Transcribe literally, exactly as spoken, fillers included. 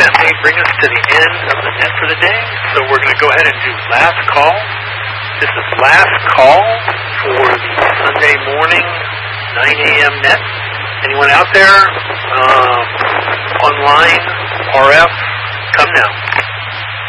that may bring us to the end of the net for the day. So we're going to go ahead and do last call. This is last call for the Sunday morning nine a.m. net. Anyone out there? Um, online, R F, come now.